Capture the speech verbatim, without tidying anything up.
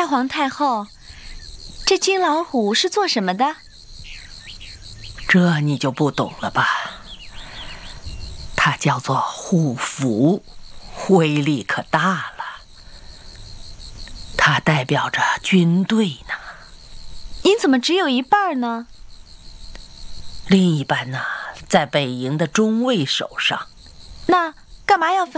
太皇太后，这金老虎是做什么的？ 这你就不懂了吧？它叫做护符，威力可大了。它代表着军队呢。 您怎么只有一半呢？ 另一半呢，在北营的中尉手上。 那干嘛要分？